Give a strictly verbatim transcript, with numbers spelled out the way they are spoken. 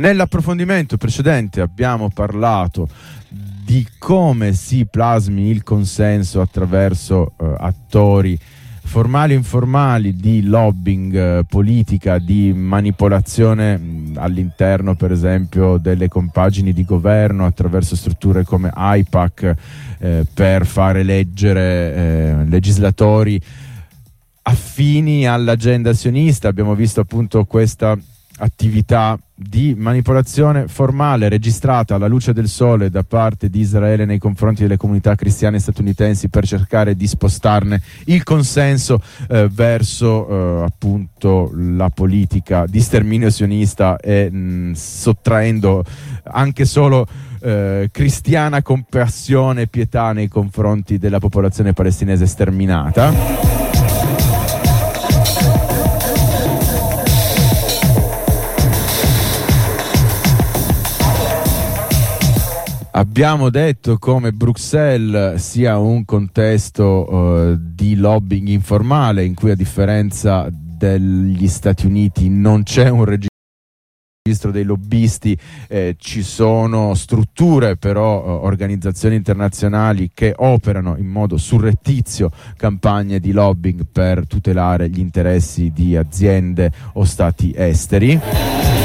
Nell'approfondimento precedente abbiamo parlato di come si plasmi il consenso attraverso eh, attori formali o informali di lobbying eh, politica, di manipolazione mh, all'interno per esempio delle compagini di governo attraverso strutture come AIPAC eh, per far eleggere eh, legislatori affini all'agenda sionista. Abbiamo visto appunto questa attività di manipolazione formale registrata alla luce del sole da parte di Israele nei confronti delle comunità cristiane statunitensi per cercare di spostarne il consenso eh, verso eh, appunto la politica di sterminio sionista e mh, sottraendo anche solo eh, cristiana compassione e pietà nei confronti della popolazione palestinese sterminata. Abbiamo detto come Bruxelles sia un contesto uh, di lobbying informale in cui, a differenza degli Stati Uniti, non c'è un registro dei lobbisti, eh, ci sono strutture però uh, organizzazioni internazionali che operano in modo surrettizio campagne di lobbying per tutelare gli interessi di aziende o stati esteri.